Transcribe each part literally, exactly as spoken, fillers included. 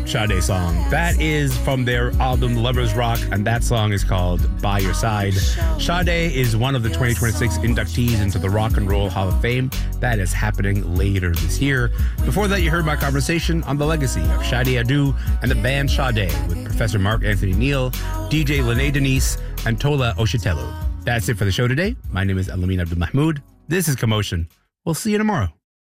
Sade song. That is from their album Lovers Rock, and that song is called By Your Side. Sade is one of the twenty twenty-six inductees into the Rock and Roll Hall of Fame. That is happening later this year. Before that, you heard my conversation on the legacy of Sade Adu and the band Sade with Professor Mark Anthony Neal, D J Lene Denise, and Tola Oshitelu. That's it for the show today. My name is Alamin Abdul Mahmoud. This is Commotion. We'll see you tomorrow.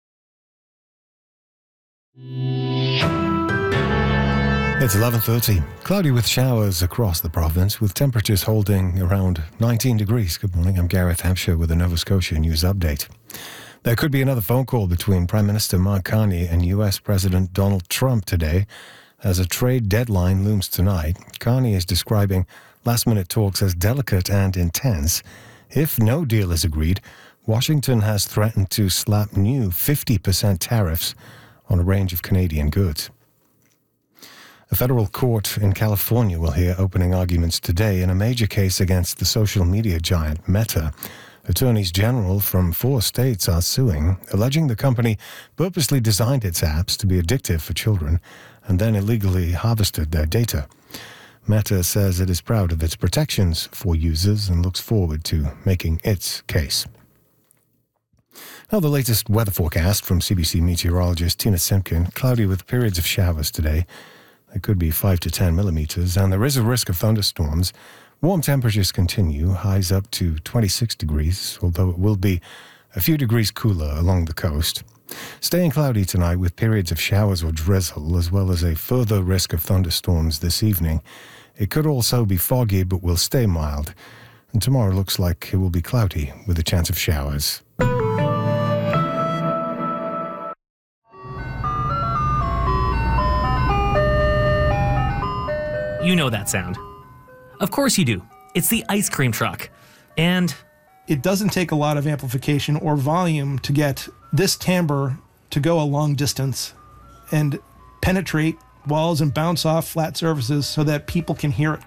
It's eleven thirty. Cloudy with showers across the province, with temperatures holding around nineteen degrees. Good morning. I'm Gareth Hampshire with a Nova Scotia News Update. There could be another phone call between Prime Minister Mark Carney and U S President Donald Trump today as a trade deadline looms tonight. Carney is describing last-minute talks as delicate and intense. If no deal is agreed, Washington has threatened to slap new fifty percent tariffs on a range of Canadian goods. A federal court in California will hear opening arguments today in a major case against the social media giant Meta. Attorneys general from four states are suing, alleging the company purposely designed its apps to be addictive for children and then illegally harvested their data. Meta says it is proud of its protections for users and looks forward to making its case. Now the latest weather forecast from C B C meteorologist Tina Simpkin. Cloudy with periods of showers today. There could be five to ten millimeters, and there is a risk of thunderstorms. Warm temperatures continue, highs up to twenty-six degrees, although it will be a few degrees cooler along the coast. Staying cloudy tonight with periods of showers or drizzle, as well as a further risk of thunderstorms this evening. It could also be foggy, but will stay mild. And tomorrow looks like it will be cloudy with a chance of showers. You know that sound. Of course you do. It's the ice cream truck. And it doesn't take a lot of amplification or volume to get this timbre to go a long distance and penetrate walls and bounce off flat surfaces so that people can hear it.